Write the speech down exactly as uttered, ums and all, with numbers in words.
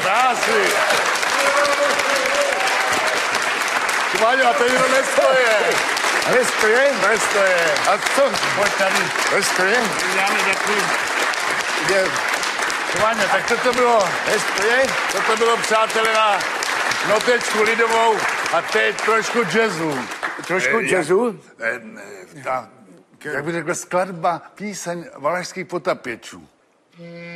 Krásný. Váňo, a to jenom nestoje. Nestoje? Nestoje. A co? Pojď tady. Nestoje? Děláme takový... Váňo, tak co to bylo? Nestoje? Co to bylo, přátelé, na notečku lidovou a teď trošku jazzu. Trošku Eh, jazzu? Jak, eh, ta, jak bych řekl, skladba, píseň Valašských potapěčů.